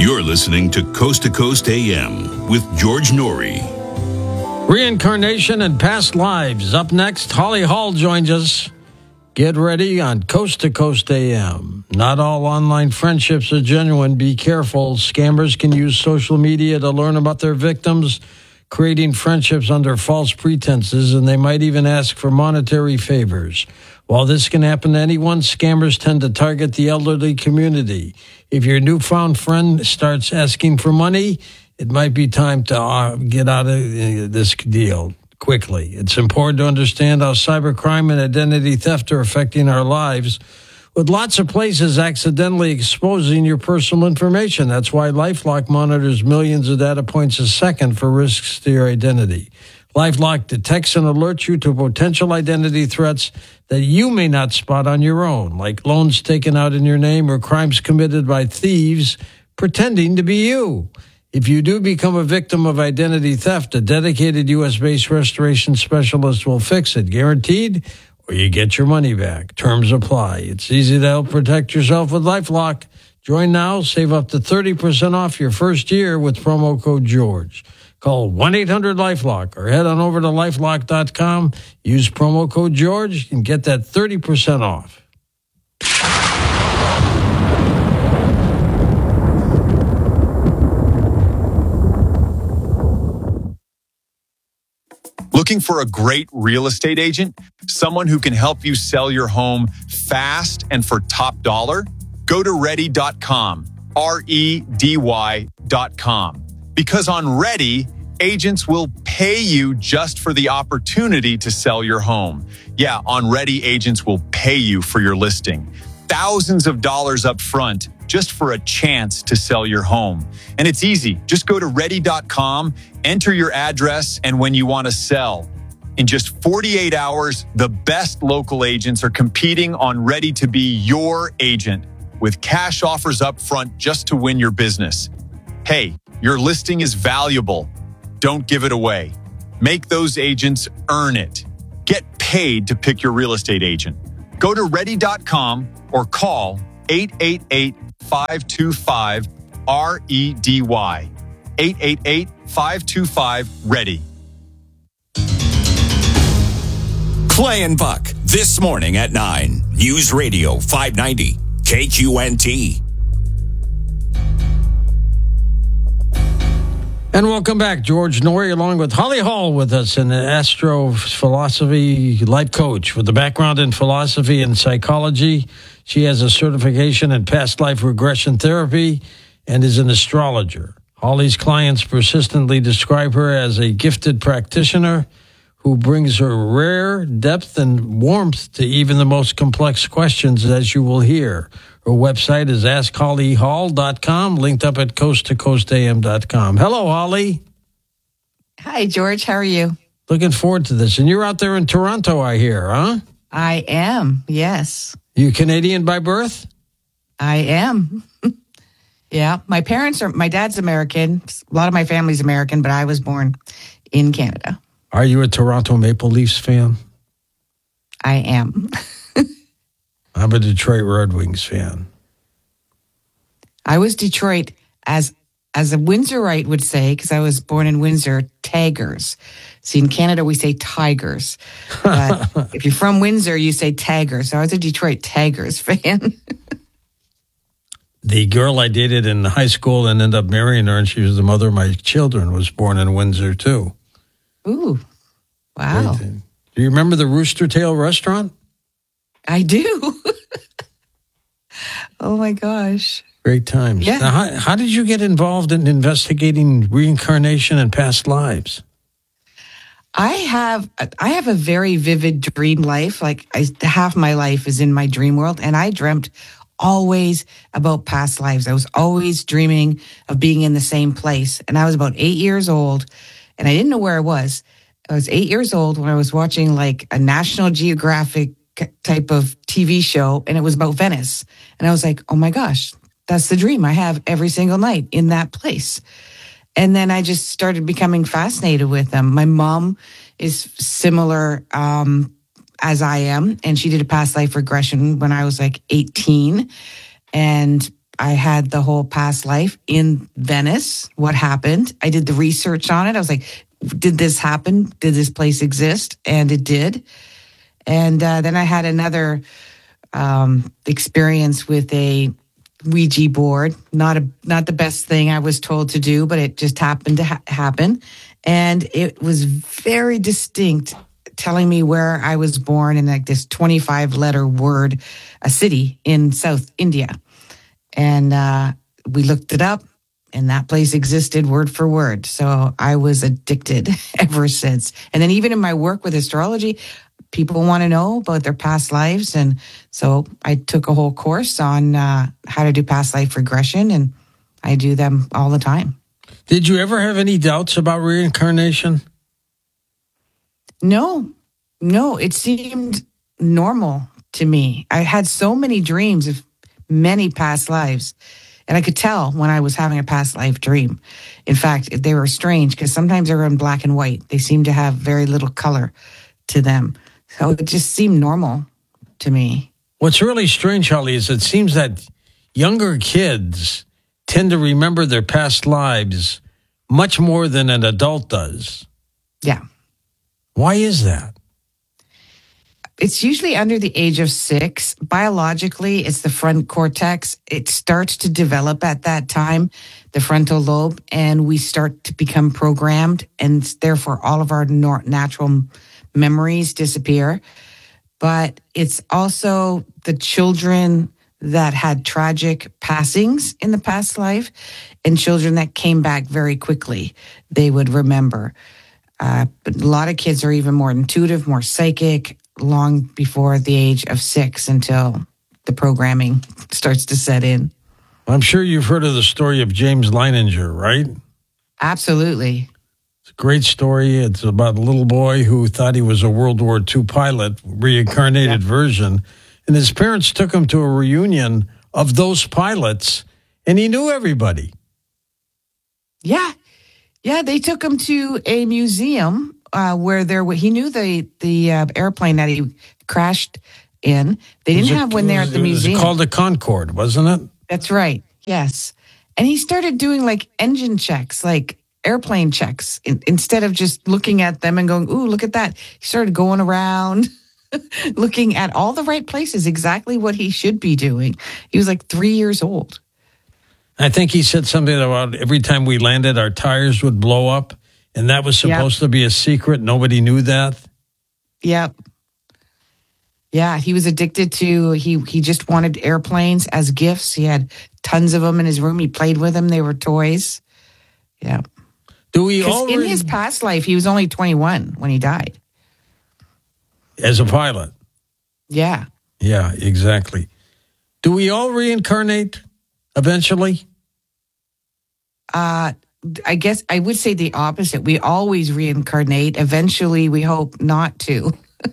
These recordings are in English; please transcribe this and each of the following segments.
You're listening to Coast AM with George Noory. Reincarnation and past lives. Up next, Holly Hall joins us. Get ready on Coast AM. Not all online friendships are genuine. Be careful. Scammers can use social media to learn about their victims, creating friendships under false pretenses, and they might even ask for monetary favors. While this can happen to anyone, scammers tend to target the elderly community. If your newfound friend starts asking for money, it might be time to get out of this deal quickly. It's important to understand how cybercrime and identity theft are affecting our lives, with lots of places accidentally exposing your personal information. That's why LifeLock monitors millions of data points a second for risks to your identity. LifeLock detects and alerts you to potential identity threats that you may not spot on your own, like loans taken out in your name or crimes committed by thieves pretending to be you. If you do become a victim of identity theft, a dedicated U.S.-based restoration specialist will fix it, guaranteed, or you get your money back. Terms apply. It's easy to help protect yourself with LifeLock. Join now. Save up to 30% off your first year with promo code GEORGE. Call 1-800-LifeLock or head on over to LifeLock.com. Use promo code GEORGE and get that 30% off. Looking for a great real estate agent? Someone who can help you sell your home fast and for top dollar? Go to ready.com, REDY.com. Because on Ready, agents will pay you just for the opportunity to sell your home. Yeah, on Ready, agents will pay you for your listing. Thousands of dollars up front just for a chance to sell your home. And it's easy. Just go to ready.com, enter your address, and when you want to sell. In just 48 hours, the best local agents are competing on Ready to be your agent with cash offers up front just to win your business. Hey, your listing is valuable. Don't give it away. Make those agents earn it. Get paid to pick your real estate agent. Go to ready.com or call 888-525-REDY. 888-525-READY. Clay and Buck, this morning at 9. News Radio 590, KQNT. And welcome back. George Noory along with Holly Hall with us, an astrophilosophy life coach with a background in philosophy and psychology. She has a certification in past life regression therapy and is an astrologer. Holly's clients persistently describe her as a gifted practitioner who brings her rare depth and warmth to even the most complex questions, as you will hear. Her website is AskHollyHall.com, linked up at coasttocoastam.com. Hello, Holly. Hi, George. How are you? Looking forward to this. And you're out there in Toronto, I hear, huh? I am, yes. You Canadian by birth? I am. Yeah, my dad's American. A lot of my family's American, but I was born in Canada. Are you a Toronto Maple Leafs fan? I am. I'm a Detroit Red Wings fan. I was Detroit, as a Windsorite would say, because I was born in Windsor, Tigers. See, in Canada, we say Tigers. But if you're from Windsor, you say Tigers. So I was a Detroit Tigers fan. The girl I dated in high school and ended up marrying her, and she was the mother of my children, was born in Windsor, too. Ooh, wow. Do you remember the Rooster Tail restaurant? I do. Oh, my gosh. Great times. Yeah. Now, how did you get involved in investigating reincarnation and past lives? I have a very vivid dream life. Like half my life is in my dream world, and I dreamt always about past lives. I was always dreaming of being in the same place. And I was about 8 years old, and I didn't know where I was. I was 8 years old when I was watching like a National Geographic type of TV show, and it was about Venice. And I was like, oh my gosh, that's the dream I have every single night in that place. And then I just started becoming fascinated with them. My mom is similar as I am, and she did a past life regression when I was like 18. And I had the whole past life in Venice. What happened? I did the research on it. I was like, did this happen? Did this place exist? And it did. And then I had another experience with a Ouija board. Not the best thing I was told to do, but it just happened to happen. And it was very distinct, telling me where I was born in like this 25-letter word, a city in South India. And we looked it up, and that place existed word for word. So I was addicted ever since. And then even in my work with astrology, people want to know about their past lives. And so I took a whole course on how to do past life regression, and I do them all the time. Did you ever have any doubts about reincarnation? No, it seemed normal to me. I had so many dreams of many past lives, and I could tell when I was having a past life dream. In fact, they were strange because sometimes they were in black and white. They seemed to have very little color to them. So it just seemed normal to me. What's really strange, Holly, is it seems that younger kids tend to remember their past lives much more than an adult does. Yeah. Why is that? It's usually under the age of 6. Biologically, it's the front cortex. It starts to develop at that time, the frontal lobe, and we start to become programmed, and therefore all of our natural memories disappear. But it's also the children that had tragic passings in the past life and children that came back very quickly. They would remember. But a lot of kids are even more intuitive, more psychic, long before the age of 6 until the programming starts to set in. I'm sure you've heard of the story of James Leininger, right? Absolutely. It's a great story. It's about a little boy who thought he was a World War II pilot, reincarnated version. And his parents took him to a reunion of those pilots, and he knew everybody. Yeah, they took him to a museum where he knew the airplane that he crashed in. They didn't have one there at the museum. It was called the Concorde, wasn't it? That's right. Yes, and he started doing like engine checks, like airplane checks, instead of just looking at them and going, "Ooh, look at that." He started going around, looking at all the right places, exactly what he should be doing. He was like 3 years old. I think he said something about every time we landed, our tires would blow up, and that was supposed to be a secret. Nobody knew that. Yep. Yeah, he was addicted to, he just wanted airplanes as gifts. He had tons of them in his room. He played with them. They were toys. Yeah. In his past life, he was only 21 when he died. As a pilot? Yeah. Yeah, exactly. Do we all reincarnate eventually? I guess I would say the opposite. We always reincarnate. Eventually, we hope not to.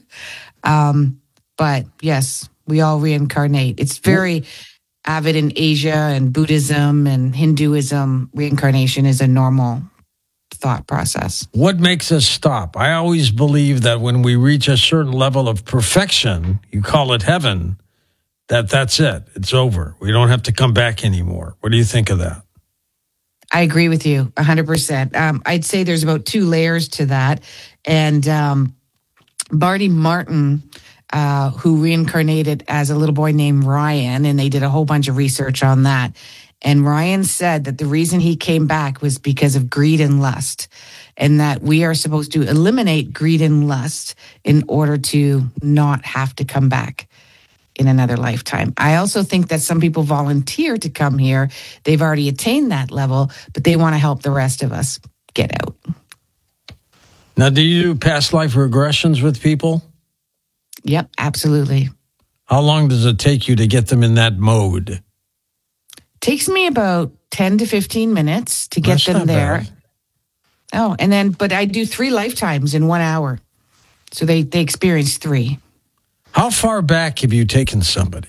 But yes, we all reincarnate. It's very avid in Asia and Buddhism and Hinduism. Reincarnation is a normal thought process. What makes us stop? I always believe that when we reach a certain level of perfection, you call it heaven, that's it. It's over. We don't have to come back anymore. What do you think of that? I agree with you 100%. I'd say there's about 2 layers to that. And Barty Martin, who reincarnated as a little boy named Ryan, and they did a whole bunch of research on that. And Ryan said that the reason he came back was because of greed and lust, and that we are supposed to eliminate greed and lust in order to not have to come back in another lifetime. I also think that some people volunteer to come here. They've already attained that level, but they want to help the rest of us get out. Now, do you do past life regressions with people? Yep, absolutely. How long does it take you to get them in that mode? Takes me about 10 to 15 minutes to get them there. Bad. Oh, and then, but I do 3 lifetimes in 1 hour. So they experience 3. How far back have you taken somebody?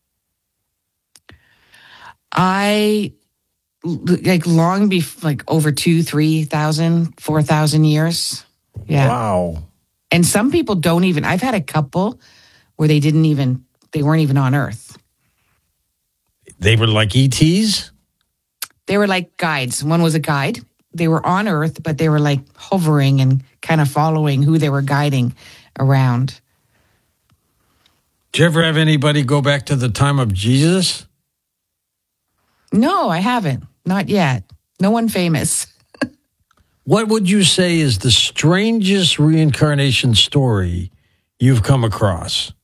I long before, over 2,000, 3,000, 4,000 years. Yeah. Wow. And some people don't even, I've had a couple where they weren't even on Earth. They were like ETs? They were like guides. One was a guide. They were on Earth, but they were like hovering and kind of following who they were guiding around. Did you ever have anybody go back to the time of Jesus? No, I haven't. Not yet. No one famous. What would you say is the strangest reincarnation story you've come across?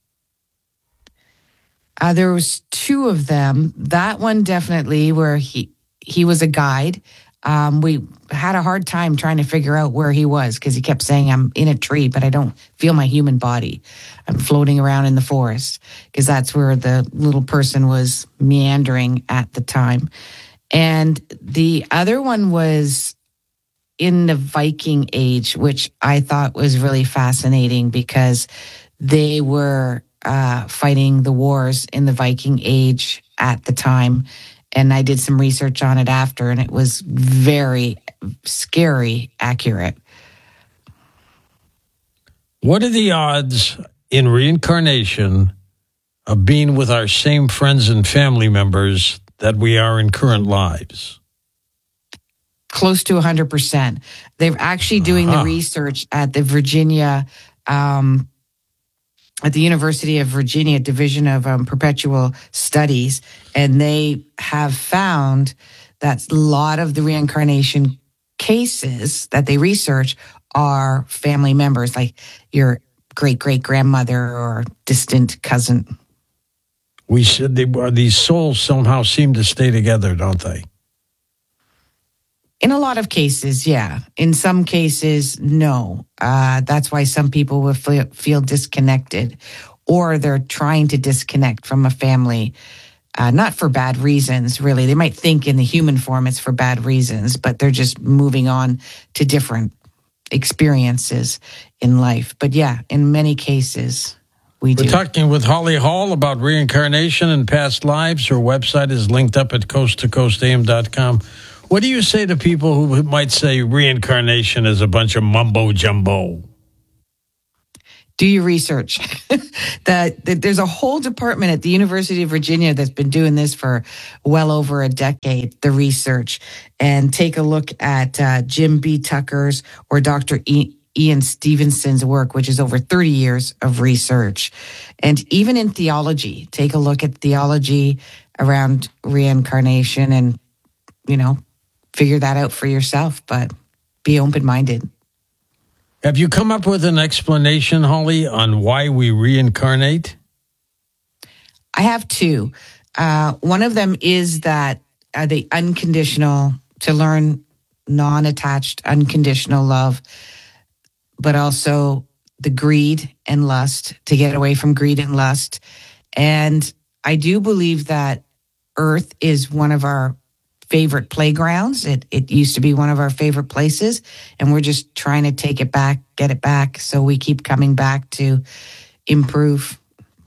There was two of them. That one definitely where he was a guide. We had a hard time trying to figure out where he was because he kept saying, I'm in a tree, but I don't feel my human body. I'm floating around in the forest because that's where the little person was meandering at the time. And the other one was in the Viking Age, which I thought was really fascinating because they were fighting the wars in the Viking Age at the time. And I did some research on it after, and it was very scary accurate. What are the odds in reincarnation of being with our same friends and family members that we are in current lives? Close to 100%. They're actually doing the research at the Virginia, at the University of Virginia Division of Perpetual Studies, and they have found that a lot of the reincarnation cases that they research are family members, like your great-great-grandmother or distant cousin. We said these souls somehow seem to stay together, don't they? In a lot of cases, yeah. In some cases, no. That's why some people will feel disconnected, or they're trying to disconnect from a family, not for bad reasons, really. They might think in the human form it's for bad reasons, but they're just moving on to different experiences in life. But yeah, in many cases, we're talking with Holly Hall about reincarnation and past lives. Her website is linked up at coasttocoastam.com. What do you say to people who might say reincarnation is a bunch of mumbo jumbo? Do your research. There's a whole department at the University of Virginia that's been doing this for well over a decade, the research. And take a look at Jim B. Tucker's or Dr. Ian Stevenson's work, which is over 30 years of research. And even in theology, take a look at theology around reincarnation and, figure that out for yourself, but be open-minded. Have you come up with an explanation, Holly, on why we reincarnate? I have two. One of them is that the unconditional, to learn non-attached, unconditional love, but also the greed and lust, to get away from greed and lust. And I do believe that Earth is one of our favorite playgrounds. It used to be one of our favorite places, and we're just trying to take it back, get it back, so we keep coming back to improve.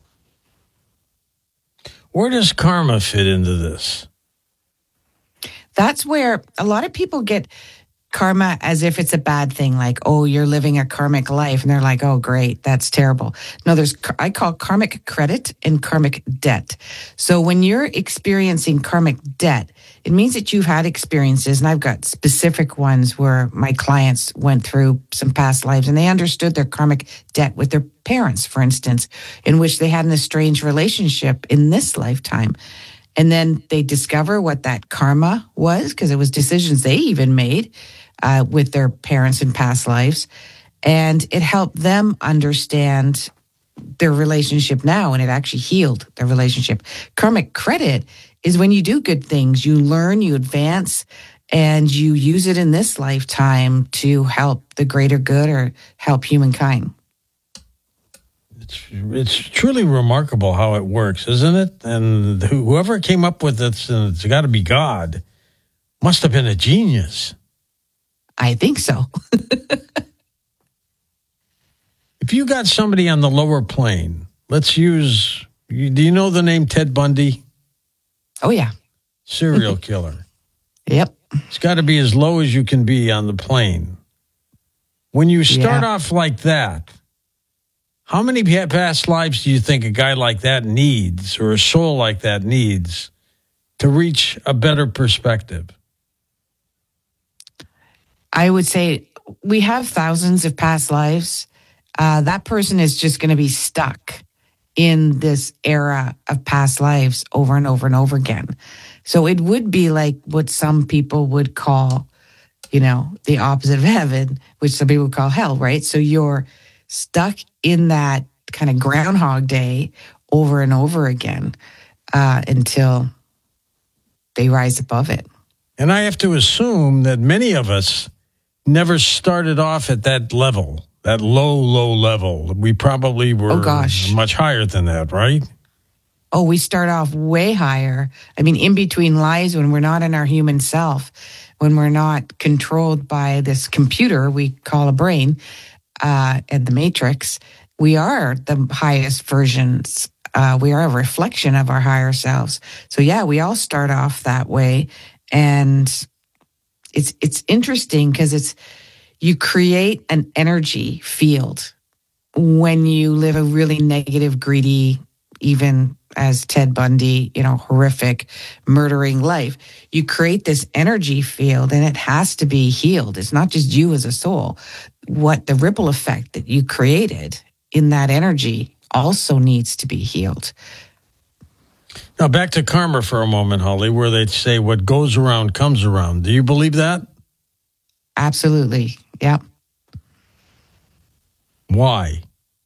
Where does karma fit into this? That's where a lot of people get karma as if it's a bad thing, like, oh, you're living a karmic life, and they're like, oh, great, that's terrible. No, I call karmic credit and karmic debt. So when you're experiencing karmic debt, it means that you've had experiences, and I've got specific ones where my clients went through some past lives, and they understood their karmic debt with their parents, for instance, in which they had an estranged relationship in this lifetime. And then they discover what that karma was, because it was decisions they even made with their parents in past lives. And it helped them understand their relationship now, and it actually healed their relationship. Karmic credit is when you do good things, you learn, you advance, and you use it in this lifetime to help the greater good or help humankind. It's truly remarkable how it works, isn't it? And whoever came up with it, and it's got to be God, must have been a genius. I think so. If you got somebody on the lower plane, do you know the name Ted Bundy? Oh, yeah. Serial killer. Yep. It's got to be as low as you can be on the plane. When you start off like that, how many past lives do you think a guy like that needs, or a soul like that needs, to reach a better perspective? I would say we have thousands of past lives. That person is just going to be stuck in this era of past lives over and over and over again. So it would be like what some people would call, the opposite of heaven, which some people would call hell, right? So you're stuck in that kind of Groundhog Day over and over again until they rise above it. And I have to assume that many of us never started off at that level, that low level. We probably were much higher than that, right? Oh, we start off way higher. I mean, in between lives, when we're not in our human self, when we're not controlled by this computer we call a brain and the matrix, we are the highest versions. We are a reflection of our higher selves. So yeah, we all start off that way. And it's interesting because you create an energy field when you live a really negative, greedy, even as Ted Bundy, horrific, murdering life. You create this energy field and it has to be healed. It's not just you as a soul. What the ripple effect that you created in that energy also needs to be healed. Now, back to karma for a moment, Holly, where they say what goes around comes around. Do you believe that? Absolutely. Yeah. Why?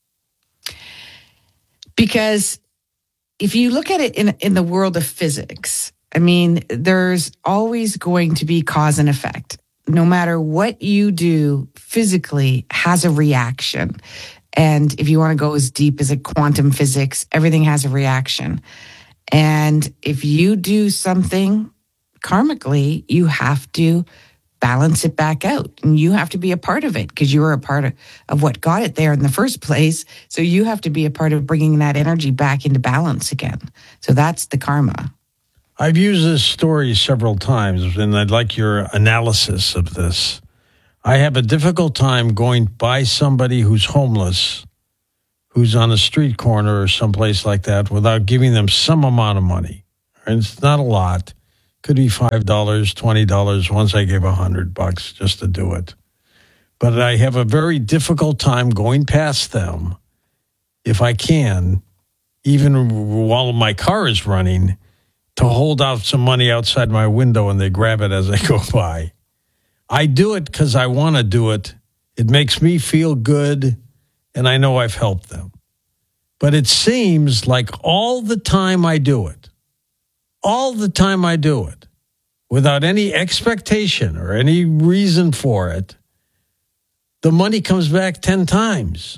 Because if you look at it in the world of physics, I mean, there's always going to be cause and effect. No matter what you do physically has a reaction. And if you want to go as deep as a quantum physics, everything has a reaction. And if you do something karmically, you have to balance it back out. And you have to be a part of it because you were a part of what got it there in the first place. So you have to be a part of bringing that energy back into balance again. So that's the karma. I've used this story several times, and I'd like your analysis of this. I have a difficult time going by somebody who's homeless, who's on a street corner or someplace like that, without giving them some amount of money. And it's not a lot. Could be $5, $20. Once I gave $100 just to do it. But I have a very difficult time going past them, if I can, even while my car is running, to hold out some money outside my window and they grab it as I go by. I do it because I want to do it. It makes me feel good, and I know I've helped them. But it seems like all the time I do it, without any expectation or any reason for it, the money comes back 10 times.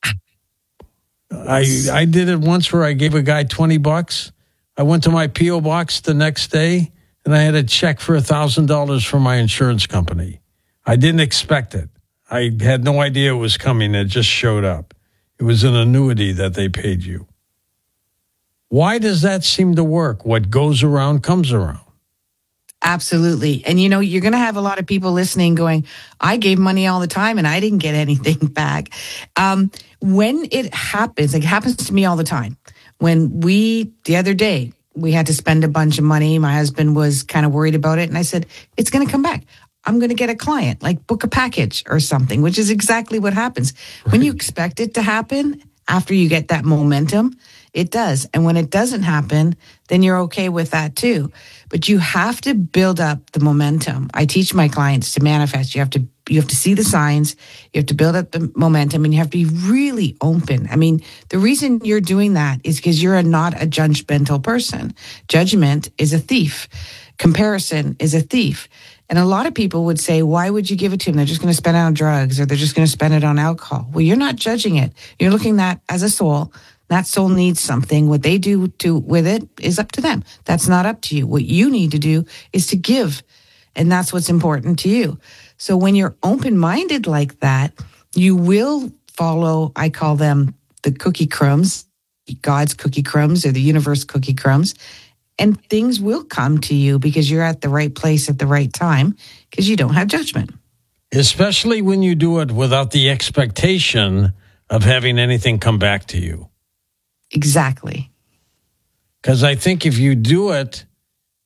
I did it once where I gave a guy $20. I went to my P.O. box the next day, and I had a check for $1,000 from my insurance company. I didn't expect it. I had no idea it was coming. It just showed up. It was an annuity that they paid you. Why does that seem to work? What goes around comes around. Absolutely. And you're going to have a lot of people listening going, I gave money all the time and I didn't get anything back. When it happens, it happens to me all the time. The other day, we had to spend a bunch of money. My husband was kind of worried about it. And I said, it's going to come back. I'm going to get a client, like book a package or something, which is exactly what happens. Right. When you expect it to happen, after you get that momentum, it does. And when it doesn't happen, then you're okay with that too. But you have to build up the momentum. I teach my clients to manifest. You have to see the signs. You have to build up the momentum, and you have to be really open. I mean, the reason you're doing that is because you're not a judgmental person. Judgment is a thief. Comparison is a thief. And a lot of people would say, why would you give it to them? They're just going to spend it on drugs, or they're just going to spend it on alcohol. Well, you're not judging it. You're looking at that as a soul. That soul needs something. What they do with it is up to them. That's not up to you. What you need to do is to give. And that's what's important to you. So when you're open-minded like that, you will follow, I call them the cookie crumbs, God's cookie crumbs or the universe cookie crumbs. And things will come to you because you're at the right place at the right time because you don't have judgment. Especially when you do it without the expectation of having anything come back to you. Exactly. Because I think if you do it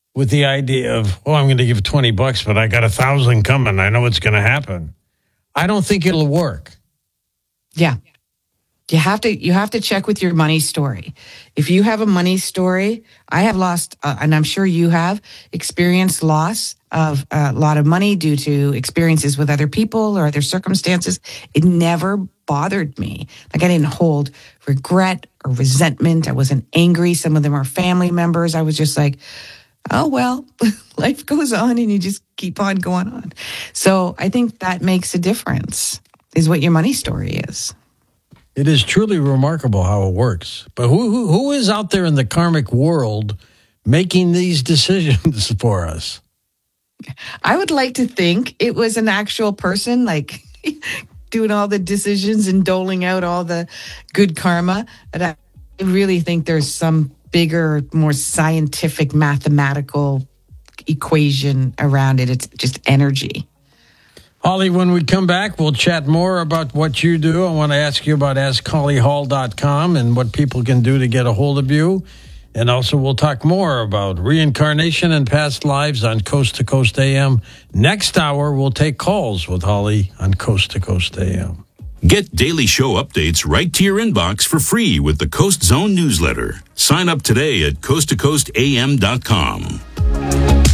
with the idea of, I'm going to give $20, but I got 1,000 coming. I know it's going to happen. I don't think it'll work. Yeah. You have to check with your money story. If you have a money story, I have lost, and I'm sure you have, experienced loss of a lot of money due to experiences with other people or other circumstances. It never bothered me. Like I didn't hold regret or resentment. I wasn't angry. Some of them are family members. I was just like, oh, well, life goes on and you just keep on going on. So I think that makes a difference, is what your money story is. It is truly remarkable how it works. But who is out there in the karmic world making these decisions for us? I would like to think it was an actual person, like doing all the decisions and doling out all the good karma. But I really think there's some bigger, more scientific, mathematical equation around it. It's just energy. Holly, when we come back, we'll chat more about what you do. I want to ask you about AskHollyHall.com and what people can do to get a hold of you. And also, we'll talk more about reincarnation and past lives on Coast to Coast AM. Next hour, we'll take calls with Holly on Coast to Coast AM. Get daily show updates right to your inbox for free with the Coast Zone newsletter. Sign up today at coasttocoastam.com.